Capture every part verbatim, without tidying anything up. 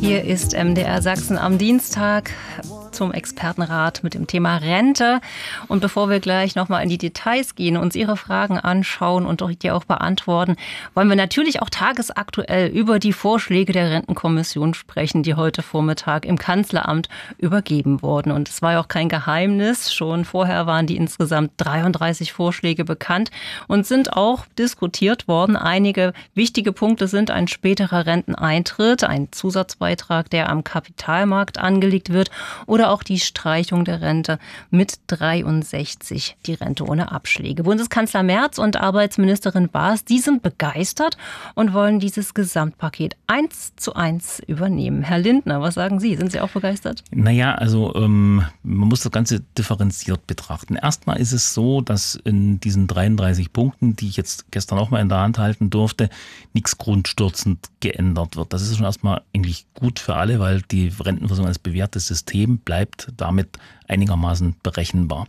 Hier ist M D R Sachsen am Dienstag zum Expertenrat mit dem Thema Rente. Und bevor wir gleich nochmal in die Details gehen, uns Ihre Fragen anschauen und die auch beantworten, wollen wir natürlich auch tagesaktuell über die Vorschläge der Rentenkommission sprechen, die heute Vormittag im Kanzleramt übergeben wurden. Und es war ja auch kein Geheimnis. Schon vorher waren die insgesamt dreiunddreißig Vorschläge bekannt und sind auch diskutiert worden. Einige wichtige Punkte sind ein späterer Renteneintritt, ein Zusatzbeitrag, der am Kapitalmarkt angelegt wird, oder auch die Streichung der Rente mit dreiundsechzig, die Rente ohne Abschläge. Bundeskanzler Merz und Arbeitsministerin Baas, die sind begeistert und wollen dieses Gesamtpaket eins zu eins übernehmen. Herr Lindner, was sagen Sie? Sind Sie auch begeistert? Naja, also ähm, man muss das Ganze differenziert betrachten. Erstmal ist es so, dass in diesen dreiunddreißig Punkten, die ich jetzt gestern auch mal in der Hand halten durfte, nichts grundstürzend geändert wird. Das ist schon erstmal eigentlich gut für alle, weil die Rentenversicherung als bewährtes System bleibt damit einigermaßen berechenbar.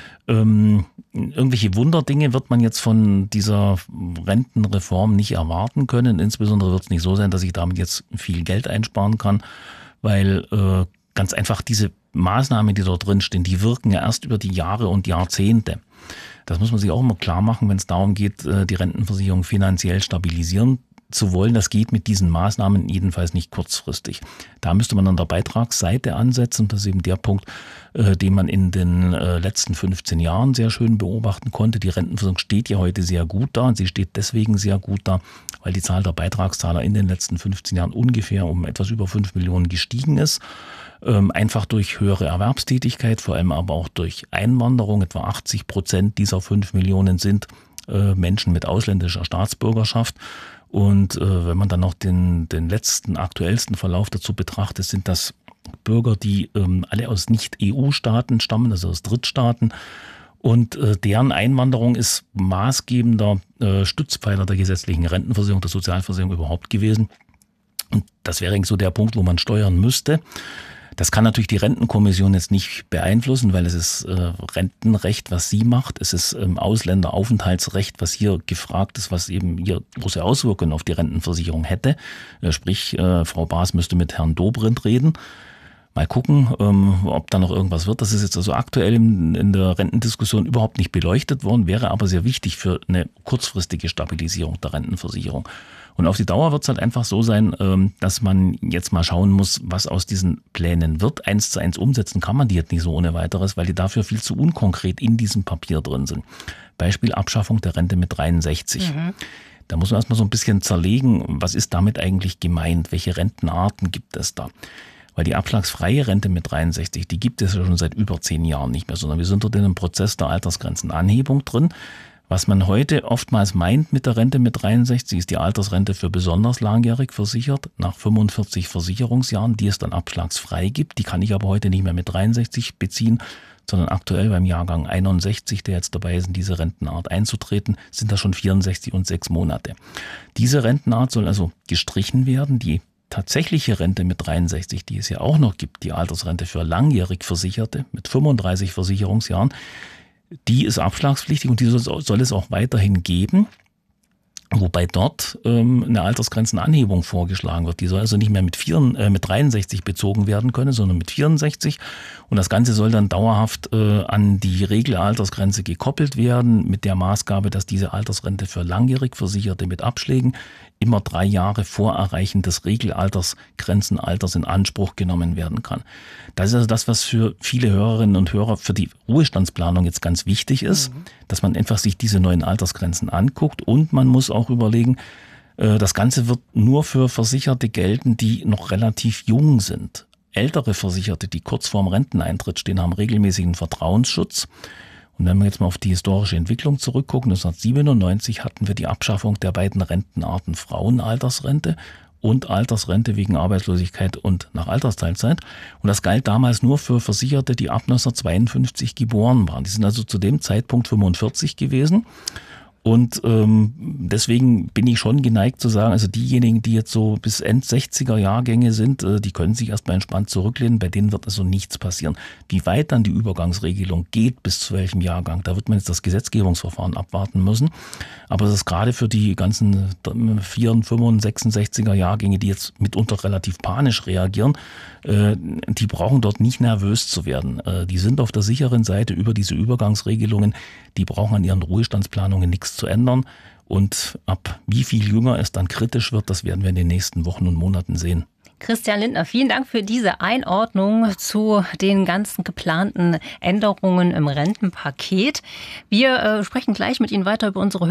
Ähm, irgendwelche Wunderdinge wird man jetzt von dieser Rentenreform nicht erwarten können. Insbesondere wird es nicht so sein, dass ich damit jetzt viel Geld einsparen kann, weil äh, ganz einfach diese Maßnahmen, die dort drin stehen, die wirken ja erst über die Jahre und Jahrzehnte. Das muss man sich auch immer klar machen, wenn es darum geht, die Rentenversicherung finanziell stabilisieren zu wollen. Das geht mit diesen Maßnahmen jedenfalls nicht kurzfristig. Da müsste man an der Beitragsseite ansetzen. Das ist eben der Punkt, äh, den man in den äh, letzten fünfzehn Jahren sehr schön beobachten konnte. Die Rentenversicherung steht ja heute sehr gut da und sie steht deswegen sehr gut da, weil die Zahl der Beitragszahler in den letzten fünfzehn Jahren ungefähr um etwas über fünf Millionen gestiegen ist. Ähm, einfach durch höhere Erwerbstätigkeit, vor allem aber auch durch Einwanderung. Etwa achtzig Prozent dieser fünf Millionen sind äh, Menschen mit ausländischer Staatsbürgerschaft. Und äh, wenn man dann noch den, den letzten, aktuellsten Verlauf dazu betrachtet, sind das Bürger, die ähm, alle aus Nicht-E U-Staaten stammen, also aus Drittstaaten. Und äh, deren Einwanderung ist maßgebender äh, Stützpfeiler der gesetzlichen Rentenversicherung, der Sozialversicherung überhaupt gewesen. Und das wäre so der Punkt, wo man steuern müsste. Das kann natürlich die Rentenkommission jetzt nicht beeinflussen, weil es ist äh, Rentenrecht, was sie macht. Es ist ähm, Ausländeraufenthaltsrecht, was hier gefragt ist, was eben hier große Auswirkungen auf die Rentenversicherung hätte. Äh, sprich, äh, Frau Baas müsste mit Herrn Dobrindt reden. Mal gucken, ähm, ob da noch irgendwas wird. Das ist jetzt also aktuell in, in der Rentendiskussion überhaupt nicht beleuchtet worden, wäre aber sehr wichtig für eine kurzfristige Stabilisierung der Rentenversicherung. Und auf die Dauer wird es halt einfach so sein, dass man jetzt mal schauen muss, was aus diesen Plänen wird. Eins zu eins umsetzen kann man die jetzt nicht so ohne weiteres, weil die dafür viel zu unkonkret in diesem Papier drin sind. Beispiel Abschaffung der Rente mit dreiundsechzig. Mhm. Da muss man erstmal so ein bisschen zerlegen, was ist damit eigentlich gemeint? Welche Rentenarten gibt es da? Weil die abschlagsfreie Rente mit dreiundsechzig, die gibt es ja schon seit über zehn Jahren nicht mehr, sondern wir sind dort in einem Prozess der Altersgrenzenanhebung drin. Was man heute oftmals meint mit der Rente mit dreiundsechzig, ist die Altersrente für besonders langjährig versichert, nach fünfundvierzig Versicherungsjahren, die es dann abschlagsfrei gibt. Die kann ich aber heute nicht mehr mit dreiundsechzig beziehen, sondern aktuell beim Jahrgang einundsechzig, der jetzt dabei ist, in diese Rentenart einzutreten, sind das schon vierundsechzig und sechs Monate. Diese Rentenart soll also gestrichen werden. Die tatsächliche Rente mit dreiundsechzig, die es ja auch noch gibt, die Altersrente für langjährig Versicherte mit fünfunddreißig Versicherungsjahren, die ist abschlagspflichtig und die soll, soll es auch weiterhin geben, wobei dort ähm, eine Altersgrenzenanhebung vorgeschlagen wird. Die soll also nicht mehr mit, vier, äh, mit dreiundsechzig bezogen werden können, sondern mit vierundsechzig. Und das Ganze soll dann dauerhaft äh, an die Regelaltersgrenze gekoppelt werden, mit der Maßgabe, dass diese Altersrente für langjährig Versicherte mit Abschlägen immer drei Jahre vor Erreichen des Regelaltersgrenzenalters in Anspruch genommen werden kann. Das ist also das, was für viele Hörerinnen und Hörer für die Ruhestandsplanung jetzt ganz wichtig ist, mhm. dass man einfach sich diese neuen Altersgrenzen anguckt und man muss auch überlegen, das Ganze wird nur für Versicherte gelten, die noch relativ jung sind. Ältere Versicherte, die kurz vorm Renteneintritt stehen, haben regelmäßigen Vertrauensschutz. Und wenn wir jetzt mal auf die historische Entwicklung zurückgucken, neunzehnhundertsiebenundneunzig hatten wir die Abschaffung der beiden Rentenarten Frauenaltersrente und Altersrente wegen Arbeitslosigkeit und nach Altersteilzeit. Und das galt damals nur für Versicherte, die ab neunzehnhundertzweiundfünfzig geboren waren. Die sind also zu dem Zeitpunkt fünfundvierzig gewesen. Und ähm, deswegen bin ich schon geneigt zu sagen, also diejenigen, die jetzt so bis End sechziger Jahrgänge sind, äh, die können sich erstmal entspannt zurücklehnen, bei denen wird also nichts passieren. Wie weit dann die Übergangsregelung geht, bis zu welchem Jahrgang, da wird man jetzt das Gesetzgebungsverfahren abwarten müssen. Aber das ist gerade für die ganzen vierundfünfziger, fünfundsiebziger, sechsundsechziger Jahrgänge, die jetzt mitunter relativ panisch reagieren, äh, die brauchen dort nicht nervös zu werden. Äh, die sind auf der sicheren Seite über diese Übergangsregelungen, die brauchen an ihren Ruhestandsplanungen nichts zu ändern. Und ab wie viel jünger es dann kritisch wird, das werden wir in den nächsten Wochen und Monaten sehen. Christian Lindner, vielen Dank für diese Einordnung zu den ganzen geplanten Änderungen im Rentenpaket. Wir äh, sprechen gleich mit Ihnen weiter über unsere